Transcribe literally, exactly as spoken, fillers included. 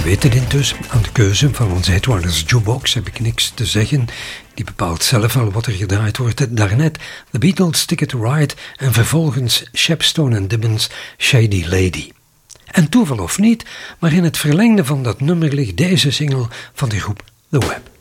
weet het intussen, aan de keuze van onze Edwards Jukebox heb ik niks te zeggen. Die bepaalt zelf al wat er gedraaid wordt. Daarnet The Beatles' Ticket to Ride en vervolgens Shepstone en Dibbons' Shady Lady. En toeval of niet, maar in het verlengde van dat nummer ligt deze single van de groep The Web.